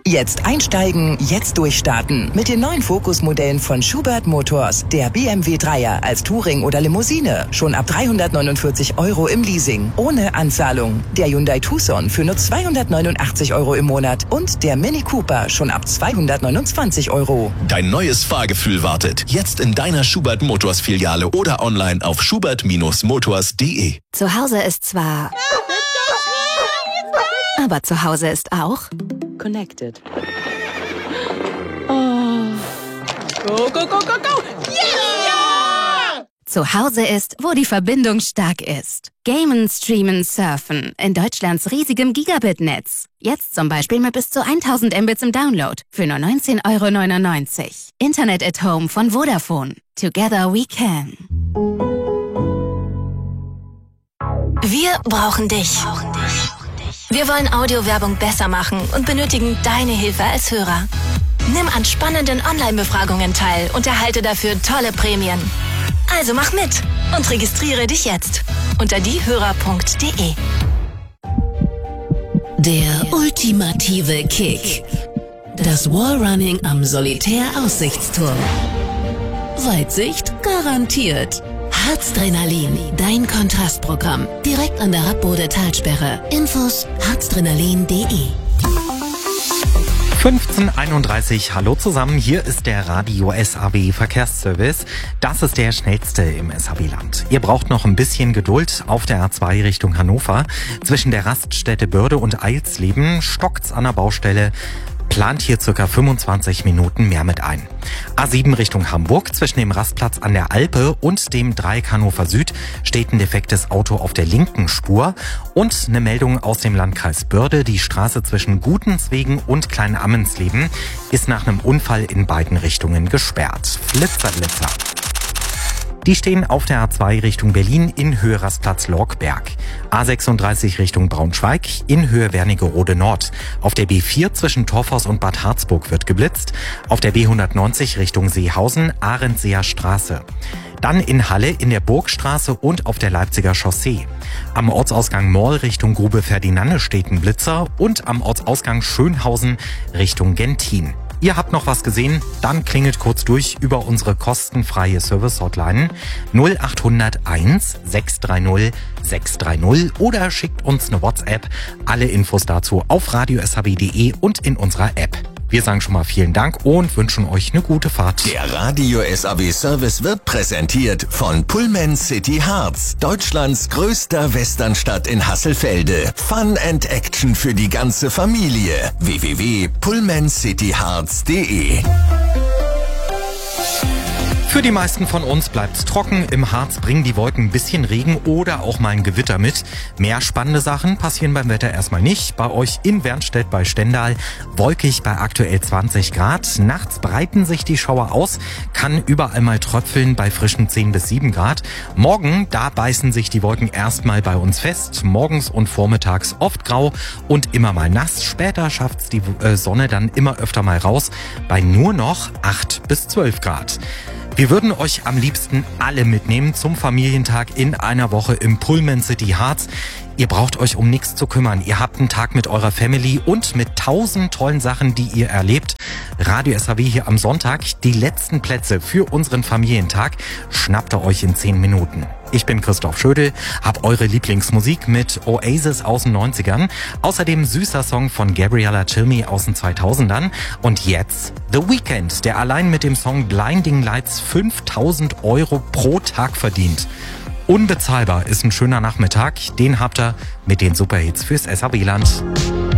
Jetzt einsteigen, jetzt durchstarten. Mit den neuen Focus-Modellen von Schubert Motors. Der BMW 3er als Touring oder Limousine. Schon ab 349 € im Leasing. Ohne Anzahlung. Der Hyundai Tucson für nur 289 € im Monat. Und der Mini Cooper schon ab 229 €. Dein neues Fahrgefühl wartet. Jetzt in deiner Schubert Motors Filiale oder online auf schubert-motors.de. Zu Hause ist zwar... aber zu Hause ist auch... Connected. Oh. Go, go, go, go, go! Yeah! Zu Hause ist, wo die Verbindung stark ist. Gamen, streamen, surfen. In Deutschlands riesigem Gigabit-Netz. Jetzt zum Beispiel mit bis zu 1000 Mbits im Download. Für nur 19,99 €. Internet at Home von Vodafone. Together we can. Wir brauchen dich. Wir wollen Audiowerbung besser machen und benötigen deine Hilfe als Hörer. Nimm an spannenden Online-Befragungen teil und erhalte dafür tolle Prämien. Also mach mit und registriere dich jetzt unter diehörer.de. Der ultimative Kick. Das Wallrunning am Solitär-Aussichtsturm. Weitsicht garantiert. Harzdrenalin, dein Kontrastprogramm. Direkt an der Rappbode-Talsperre. Infos harzdrenalin.de. 15:31, hallo zusammen, hier ist der Radio SAW Verkehrsservice. Das ist der schnellste im SAW-Land. Ihr braucht noch ein bisschen Geduld auf der A2 Richtung Hannover. Zwischen der Raststätte Börde und Eilsleben stockt's an der Baustelle. Plant hier ca. 25 Minuten mehr mit ein. A7 Richtung Hamburg, zwischen dem Rastplatz an der Alpe und dem Dreieck Hannover Süd steht ein defektes Auto auf der linken Spur. Und eine Meldung aus dem Landkreis Börde, die Straße zwischen Gutenswegen und Kleinammensleben ist nach einem Unfall in beiden Richtungen gesperrt. Blitzer. Die stehen auf der A2 Richtung Berlin in Höhe Rastplatz Lorkberg. A36 Richtung Braunschweig in Höhe Wernigerode Nord. Auf der B4 zwischen Torfhaus und Bad Harzburg wird geblitzt. Auf der B190 Richtung Seehausen, Arendseer Straße. Dann in Halle in der Burgstraße und auf der Leipziger Chaussee. Am Ortsausgang Moll Richtung Grube Ferdinande steht ein Blitzer und am Ortsausgang Schönhausen Richtung Gentin. Ihr habt noch was gesehen? Dann klingelt kurz durch über unsere kostenfreie Service-Hotline 0801 630 630 oder schickt uns eine WhatsApp. Alle Infos dazu auf radiosw.de und in unserer App. Wir sagen schon mal vielen Dank und wünschen euch eine gute Fahrt. Der Radio SAW Service wird präsentiert von Pullman City Harz, Deutschlands größter Westernstadt in Hasselfelde. Fun and Action für die ganze Familie. www.pullmancityharz.de. Für die meisten von uns bleibt's trocken. Im Harz bringen die Wolken ein bisschen Regen oder auch mal ein Gewitter mit. Mehr spannende Sachen passieren beim Wetter erstmal nicht. Bei euch in Wernstedt bei Stendal wolkig bei aktuell 20 Grad. Nachts breiten sich die Schauer aus, kann überall mal tröpfeln bei frischen 10 bis 7 Grad. Morgen, da beißen sich die Wolken erstmal bei uns fest. Morgens und vormittags oft grau und immer mal nass. Später schafft's die Sonne dann immer öfter mal raus bei nur noch 8 bis 12 Grad. Wir würden euch am liebsten alle mitnehmen zum Familientag in einer Woche im Pullman City Harz. Ihr braucht euch um nichts zu kümmern. Ihr habt einen Tag mit eurer Family und mit 1000 tollen Sachen, die ihr erlebt. Radio SAW hier am Sonntag. Die letzten Plätze für unseren Familientag schnappt ihr euch in 10 Minuten. Ich bin Christoph Schödel, hab eure Lieblingsmusik mit Oasis aus den 90ern. Außerdem süßer Song von Gabriella Cilmi aus den 2000ern. Und jetzt The Weeknd, der allein mit dem Song Blinding Lights 5000 € pro Tag verdient. Unbezahlbar ist ein schöner Nachmittag, den habt ihr mit den Superhits fürs SAW-Land.